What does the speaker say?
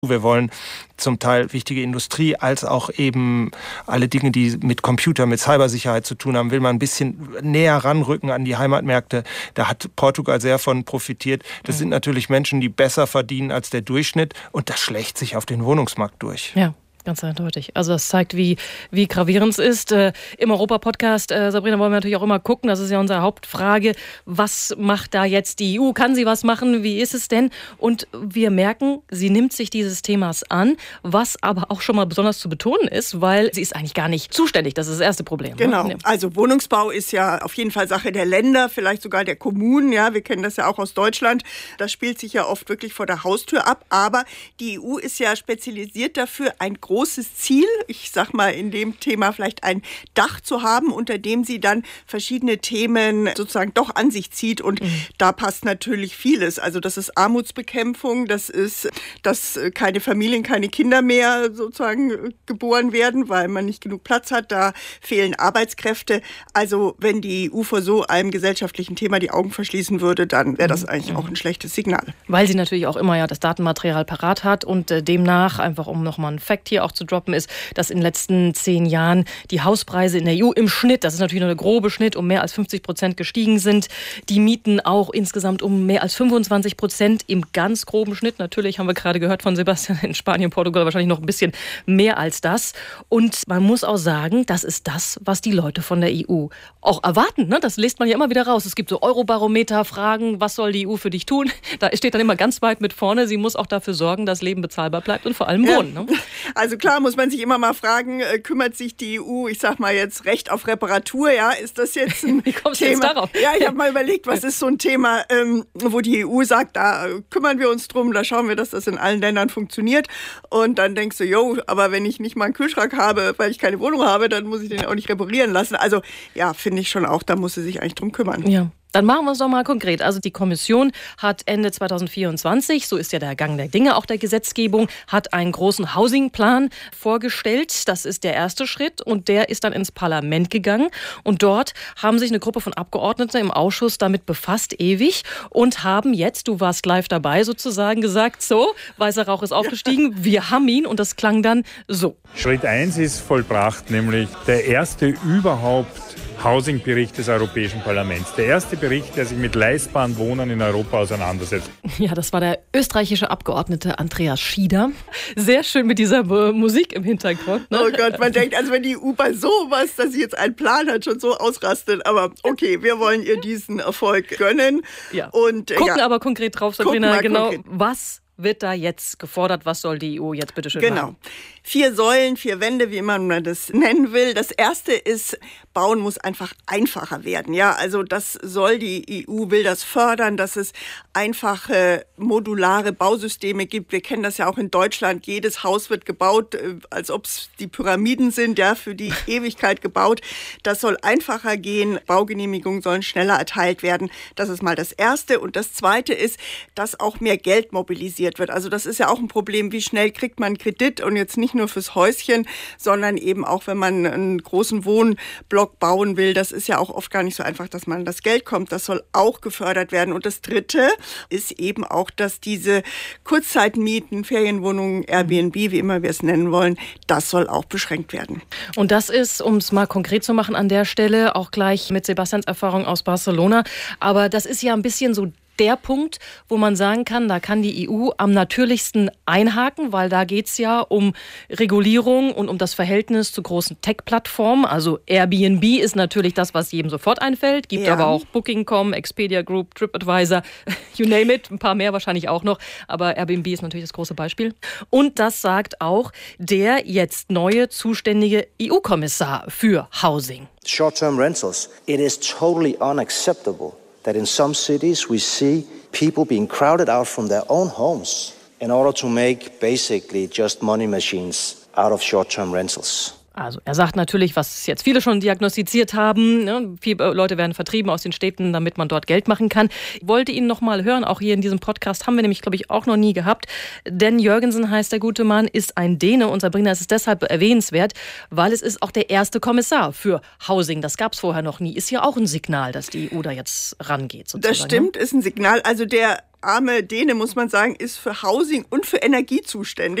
Wir wollen zum Teil wichtige Industrie als auch eben alle Dinge, die mit Computer, mit Cybersicherheit zu tun haben, will man ein bisschen näher ranrücken an die Heimatmärkte. Da hat Portugal sehr von profitiert. Das sind natürlich Menschen, die besser verdienen als der Durchschnitt und das schlägt sich auf den Wohnungsmarkt durch. Ja. Ganz eindeutig. Also das zeigt, wie gravierend es ist. Im Europa-Podcast, Sabrina, wollen wir natürlich auch immer gucken, das ist ja unsere Hauptfrage, was macht da jetzt die EU? Kann sie was machen? Wie ist es denn? Und wir merken, sie nimmt sich dieses Themas an, was aber auch schon mal besonders zu betonen ist, weil sie ist eigentlich gar nicht zuständig. Das ist das erste Problem. Genau. Ne? Also Wohnungsbau ist ja auf jeden Fall Sache der Länder, vielleicht sogar der Kommunen. Ja, wir kennen das ja auch aus Deutschland. Das spielt sich ja oft wirklich vor der Haustür ab. Aber die EU ist ja spezialisiert dafür, ein großes Ziel, ich sag mal in dem Thema vielleicht ein Dach zu haben, unter dem sie dann verschiedene Themen sozusagen doch an sich zieht und da passt natürlich vieles. Also das ist Armutsbekämpfung, das ist, dass keine Familien, keine Kinder mehr sozusagen geboren werden, weil man nicht genug Platz hat, da fehlen Arbeitskräfte. Also wenn die EU vor so einem gesellschaftlichen Thema die Augen verschließen würde, dann wäre das eigentlich auch ein schlechtes Signal. Weil sie natürlich auch immer ja das Datenmaterial parat hat und demnach, einfach um nochmal einen Fakt hier auch zu droppen, ist, dass in den letzten 10 Jahren die Hauspreise in der EU im Schnitt, das ist natürlich nur der grobe Schnitt, um mehr als 50% gestiegen sind. Die Mieten auch insgesamt um mehr als 25% im ganz groben Schnitt. Natürlich haben wir gerade gehört von Sebastian, in Spanien, Portugal wahrscheinlich noch ein bisschen mehr als das. Und man muss auch sagen, das ist das, was die Leute von der EU auch erwarten. Ne? Das liest man ja immer wieder raus. Es gibt so Eurobarometer-Fragen, was soll die EU für dich tun? Da steht dann immer ganz weit mit vorne, sie muss auch dafür sorgen, dass Leben bezahlbar bleibt und vor allem Wohnen. Ne? Also klar muss man sich immer mal fragen, kümmert sich die EU, ich sag mal jetzt Recht auf Reparatur, ja, ist das jetzt ein Wie kommst Thema? Du jetzt darauf? Ja, ich habe mal überlegt, was ist so ein Thema, wo die EU sagt, da kümmern wir uns drum, da schauen wir, dass das in allen Ländern funktioniert und dann denkst du, aber wenn ich nicht mal einen Kühlschrank habe, weil ich keine Wohnung habe, dann muss ich den auch nicht reparieren lassen. Also ja, finde ich schon auch, da muss sie sich eigentlich drum kümmern. Ja. Dann machen wir es doch mal konkret. Also die Kommission hat Ende 2024, so ist ja der Gang der Dinge auch der Gesetzgebung, hat einen großen Housing-Plan vorgestellt. Das ist der erste Schritt und der ist dann ins Parlament gegangen. Und dort haben sich eine Gruppe von Abgeordneten im Ausschuss damit befasst, ewig, und haben jetzt, du warst live dabei sozusagen, gesagt, so, weißer Rauch ist aufgestiegen, wir haben ihn und das klang dann so. Schritt 1 ist vollbracht, nämlich der erste überhaupt Housing-Bericht des Europäischen Parlaments. Der erste Bericht, der sich mit leistbaren Wohnen in Europa auseinandersetzt. Ja, das war der österreichische Abgeordnete Andreas Schieder. Sehr schön mit dieser Musik im Hintergrund. Ne? Oh Gott, man denkt, also wenn die EU bei sowas, dass sie jetzt einen Plan hat, schon so ausrastet. Aber okay, wir wollen ihr diesen Erfolg gönnen. Ja. Und, gucken aber konkret drauf, Sabrina, genau, konkret. Was wird da jetzt gefordert? Was soll die EU jetzt bitte schön machen? 4 Säulen, 4 Wände, wie immer man das nennen will. Das erste ist, Bauen muss einfach einfacher werden. Ja, also das soll die EU, will das fördern, dass es einfache, modulare Bausysteme gibt. Wir kennen das ja auch in Deutschland. Jedes Haus wird gebaut, als ob es die Pyramiden sind, ja, für die Ewigkeit gebaut. Das soll einfacher gehen. Baugenehmigungen sollen schneller erteilt werden. Das ist mal das Erste. Und das Zweite ist, dass auch mehr Geld mobilisiert wird. Also das ist ja auch ein Problem. Wie schnell kriegt man Kredit? Und jetzt nicht nur fürs Häuschen, sondern eben auch, wenn man einen großen Wohnblock bauen will. Das ist ja auch oft gar nicht so einfach, dass man an das Geld kommt. Das soll auch gefördert werden. Und das Dritte ist eben auch, dass diese Kurzzeitmieten, Ferienwohnungen, Airbnb, wie immer wir es nennen wollen, das soll auch beschränkt werden. Und das ist, um es mal konkret zu machen an der Stelle, auch gleich mit Sebastians Erfahrung aus Barcelona. Aber das ist ja ein bisschen so der Punkt, wo man sagen kann, da kann die EU am natürlichsten einhaken, weil da geht es ja um Regulierung und um das Verhältnis zu großen Tech-Plattformen. Also Airbnb ist natürlich das, was jedem sofort einfällt. Gibt aber auch Booking.com, Expedia Group, TripAdvisor, you name it, ein paar mehr wahrscheinlich auch noch. Aber Airbnb ist natürlich das große Beispiel. Und das sagt auch der jetzt neue zuständige EU-Kommissar für Housing. Short-term rentals, it is totally unacceptable that in some cities we see people being crowded out from their own homes in order to make basically just money machines out of short-term rentals. Also er sagt natürlich, was jetzt viele schon diagnostiziert haben, ne? Viele Leute werden vertrieben aus den Städten, damit man dort Geld machen kann. Ich wollte ihn noch mal hören, auch hier in diesem Podcast haben wir nämlich, glaube ich, auch noch nie gehabt. Dan Jørgensen heißt der gute Mann, ist ein Däne und Sabrina, es ist deshalb erwähnenswert, weil es ist auch der erste Kommissar für Housing. Das gab es vorher noch nie. Ist ja auch ein Signal, dass die EU da jetzt rangeht. Sozusagen. Das stimmt, ist ein Signal. Also der arme Däne, muss man sagen, ist für Housing und für Energie zuständig.